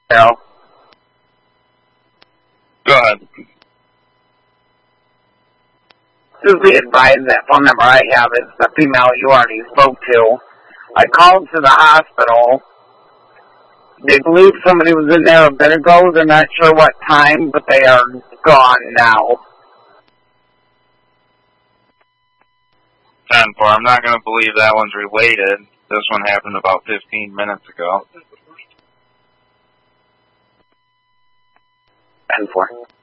Hello? Go ahead. Just be advised that phone number I have is the female you already spoke to. I called to the hospital. They believe somebody was in there a bit ago. They're not sure what time, but they are gone now. 10-4. I'm not going to believe that one's related. This one happened about 15 minutes ago. 10-4.